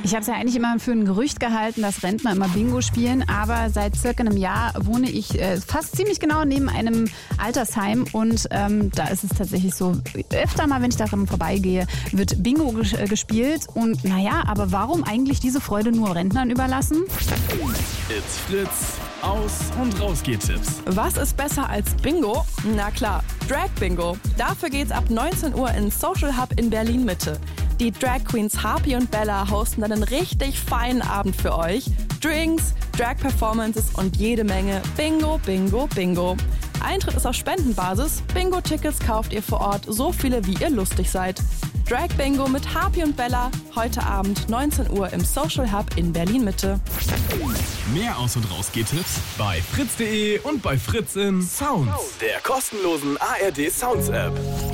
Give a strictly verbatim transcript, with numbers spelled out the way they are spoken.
Ich habe es ja eigentlich immer für ein Gerücht gehalten, dass Rentner immer Bingo spielen, aber seit circa einem Jahr wohne ich äh, fast ziemlich genau neben einem Altersheim und ähm, da ist es tatsächlich so, öfter mal, wenn ich daran vorbeigehe, wird Bingo ges- äh, gespielt und naja, aber warum eigentlich diese Freude nur Rentnern überlassen? It's Fritz, aus und raus geht Tipps. Was ist besser als Bingo? Na klar, Drag Bingo. Dafür geht's ab neunzehn Uhr in Social Hub in Berlin Mitte. Die Drag Queens Harpy und Bella hosten dann einen richtig feinen Abend für euch. Drinks, Drag-Performances und jede Menge Bingo, Bingo, Bingo. Eintritt ist auf Spendenbasis. Bingo-Tickets kauft ihr vor Ort so viele, wie ihr lustig seid. Drag Bingo mit Harpy und Bella, heute Abend neunzehn Uhr im Social Hub in Berlin Mitte. Mehr Aus- und Raus geht Tipps bei fritz punkt de und bei Fritz in Sounds, der kostenlosen A R D Sounds App.